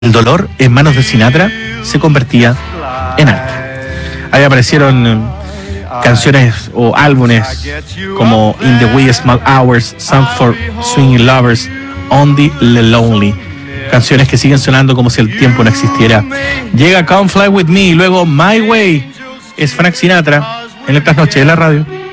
El dolor en manos de Sinatra se convertía en arte. Ahí aparecieron canciones o álbumes como In the Wee Small Hours, Song for Swinging Lovers, Only the Lonely. Canciones que siguen sonando como si el tiempo no existiera. Llega Come Fly With Me y luego My Way. Es Frank Sinatra en el trasnoche de la radio.